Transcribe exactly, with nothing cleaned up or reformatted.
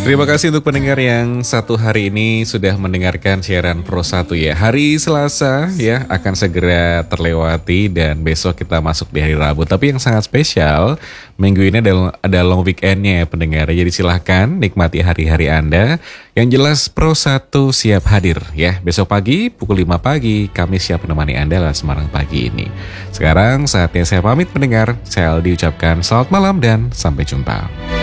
Terima kasih untuk pendengar yang satu hari ini sudah mendengarkan siaran Pro satu ya. Hari Selasa ya akan segera terlewati dan besok kita masuk di hari Rabu. Tapi yang sangat spesial, minggu ini ada, ada long weekendnya ya pendengar. Jadi silahkan nikmati hari-hari Anda. Yang jelas Pro satu siap hadir ya. Besok pagi pukul lima pagi kami siap menemani Anda lah Semarang pagi ini. Sekarang saatnya saya pamit pendengar. Saya Aldi ucapkan selamat malam dan sampai jumpa.